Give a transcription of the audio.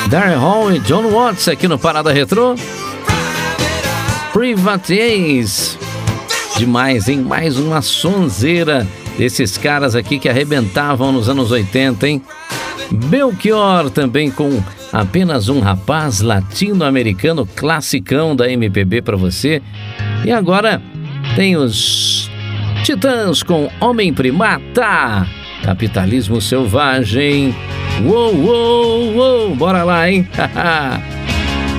Daryl Hall e John Watts aqui no Parada Retrô. Private Eyes. Demais, hein? Mais uma sonzeira desses caras aqui que arrebentavam nos anos 80, hein? Belchior também com Apenas um Rapaz, latino-americano, classicão da MPB pra você. E agora tem os Titãs com Homem Primata, Capitalismo Selvagem. Uou, uou, uou, bora lá, hein?